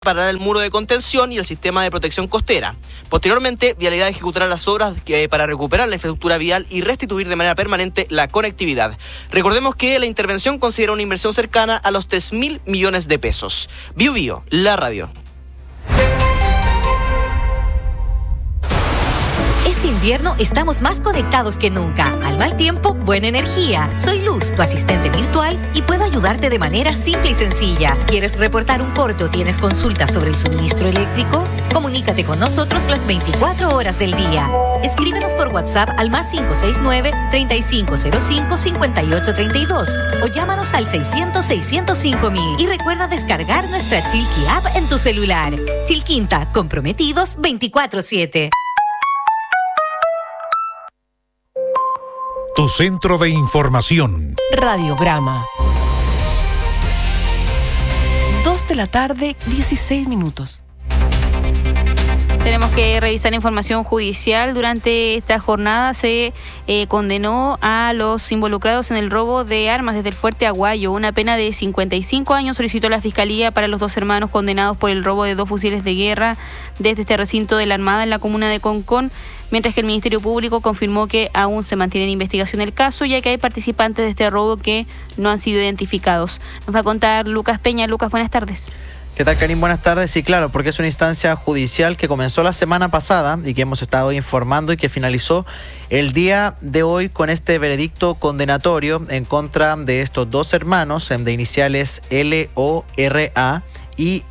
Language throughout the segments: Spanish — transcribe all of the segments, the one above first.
para el muro de contención y el sistema de protección costera. Posteriormente, Vialidad ejecutará las obras para recuperar la infraestructura vial y restituir de manera permanente la conectividad. Recordemos que la intervención considera una inversión cercana a los 3.000 millones de pesos. Bio Bio, la radio. Este invierno estamos más conectados que nunca. Al mal tiempo, buena energía. Soy Luz, tu asistente virtual, y puedo ayudarte de manera simple y sencilla. ¿Quieres reportar un corte o tienes consultas sobre el suministro eléctrico? Comunícate con nosotros las 24 horas del día. Escríbenos por WhatsApp al +569-3505-5832 o llámanos al 600-605-000 y recuerda descargar nuestra Chilqui App en tu celular. Chilquinta, comprometidos 24/7. Tu centro de información. Radiograma. 2:16 p.m. Tenemos que revisar información judicial. Durante esta jornada se condenó a los involucrados en el robo de armas desde el Fuerte Aguayo. Una pena de 55 años solicitó la Fiscalía para los dos hermanos condenados por el robo de 2 fusiles de guerra desde este recinto de la Armada en la comuna de Concón, mientras que el Ministerio Público confirmó que aún se mantiene en investigación el caso, ya que hay participantes de este robo que no han sido identificados. Nos va a contar Lucas Peña. Lucas, buenas tardes. ¿Qué tal, Karim? Buenas tardes. Sí, claro, porque es una instancia judicial que comenzó la semana pasada y que hemos estado informando y que finalizó el día de hoy con este veredicto condenatorio en contra de estos dos hermanos de iniciales LORA y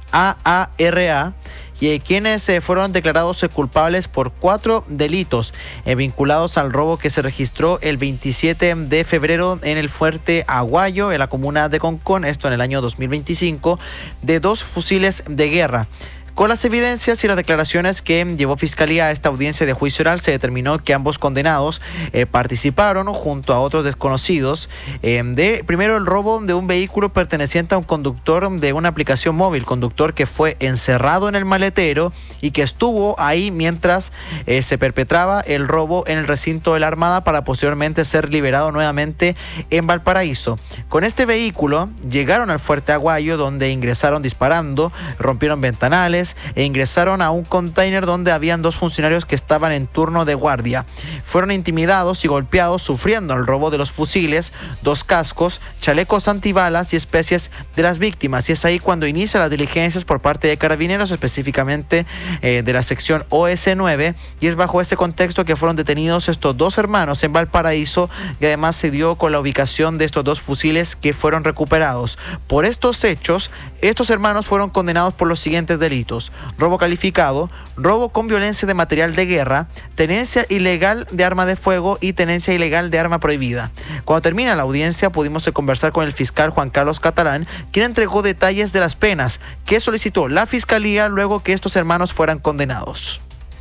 AARA, quienes fueron declarados culpables por 4 delitos vinculados al robo que se registró el 27 de febrero en el Fuerte Aguayo, en la comuna de Concón, esto en el año 2025, de 2 fusiles de guerra. Con las evidencias y las declaraciones que llevó Fiscalía a esta audiencia de juicio oral, se determinó que ambos condenados participaron junto a otros desconocidos de primero el robo de un vehículo perteneciente a un conductor de una aplicación móvil, conductor que fue encerrado en el maletero y que estuvo ahí mientras se perpetraba el robo en el recinto de la Armada para posteriormente ser liberado nuevamente en Valparaíso. Con este vehículo llegaron al Fuerte Aguayo, donde ingresaron disparando, rompieron ventanales e ingresaron a un container donde habían 2 funcionarios que estaban en turno de guardia. Fueron intimidados y golpeados, sufriendo el robo de los fusiles, 2 cascos, chalecos antibalas y especies de las víctimas. Y es ahí cuando inicia las diligencias por parte de Carabineros, específicamente de la sección OS9, y es bajo ese contexto que fueron detenidos estos 2 hermanos en Valparaíso, y además se dio con la ubicación de estos 2 fusiles que fueron recuperados. Por estos hechos, estos hermanos fueron condenados por los siguientes delitos: robo calificado, robo con violencia de material de guerra, tenencia ilegal de arma de fuego y tenencia ilegal de arma prohibida. Cuando termina la audiencia pudimos conversar con el fiscal Juan Carlos Catalán, quien entregó detalles de las penas que solicitó la Fiscalía luego que estos hermanos fueran condenados.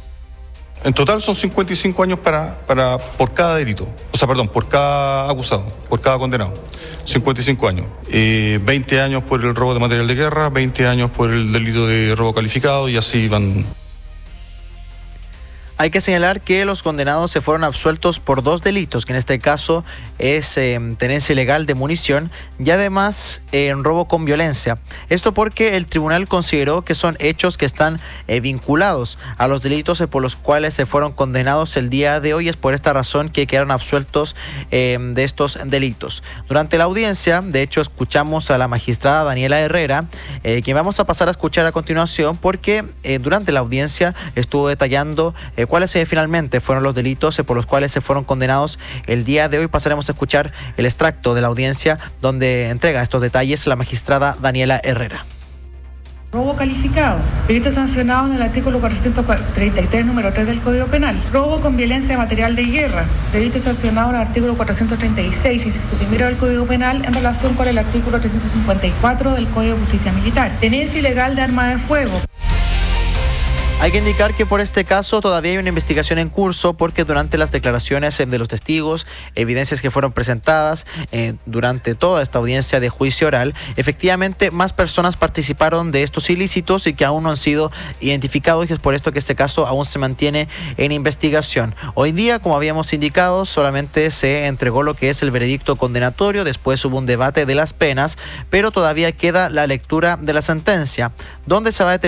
En total son 55 años por cada delito, por cada acusado, por cada condenado. 55 años. 20 años por el robo de material de guerra, 20 años por el delito de robo calificado y así van. Hay que señalar que los condenados se fueron absueltos por 2 delitos, que en este caso es tenencia ilegal de munición y además robo con violencia. Esto porque el tribunal consideró que son hechos que están vinculados a los delitos por los cuales se fueron condenados el día de hoy. Es por esta razón que quedaron absueltos de estos delitos. Durante la audiencia, de hecho, escuchamos a la magistrada Daniela Herrera, quien vamos a pasar a escuchar a continuación, porque durante la audiencia estuvo detallando cuáles finalmente fueron los delitos por los cuales se fueron condenados el día de hoy. Pasaremos a escuchar el extracto de la audiencia donde entrega estos detalles la magistrada Daniela Herrera. Robo calificado, delito sancionado en el artículo 433, número 3 del Código Penal. Robo con violencia de material de guerra, delito sancionado en el artículo 436, inciso primero del Código Penal, en relación con el artículo 354 del Código de Justicia Militar. Tenencia ilegal de arma de fuego. Hay que indicar que por este caso todavía hay una investigación en curso porque durante las declaraciones de los testigos, evidencias que fueron presentadas durante toda esta audiencia de juicio oral, efectivamente más personas participaron de estos ilícitos y que aún no han sido identificados y es por esto que este caso aún se mantiene en investigación. Hoy día, como habíamos indicado, solamente se entregó lo que es el veredicto condenatorio, después hubo un debate de las penas, pero todavía queda la lectura de la sentencia, donde se va a determinar